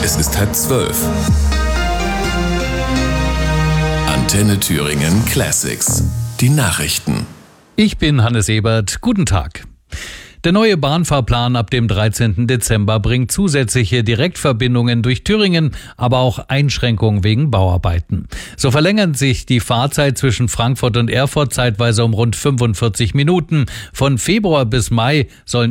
Es ist 11:30. Antenne Thüringen Classics. Die Nachrichten. Ich bin Hannes Ebert. Guten Tag. Der neue Bahnfahrplan ab dem 13. Dezember bringt zusätzliche Direktverbindungen durch Thüringen, aber auch Einschränkungen wegen Bauarbeiten. So verlängert sich die Fahrzeit zwischen Frankfurt und Erfurt zeitweise um rund 45 Minuten. Von Februar bis Mai sollen